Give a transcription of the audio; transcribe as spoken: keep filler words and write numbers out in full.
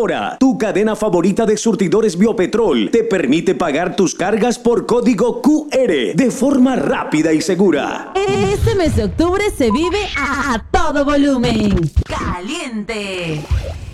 Ahora, tu cadena favorita de surtidores Biopetrol te permite pagar tus cargas por código Q R de forma rápida y segura. Este mes de octubre se vive a todo volumen. ¡Caliente!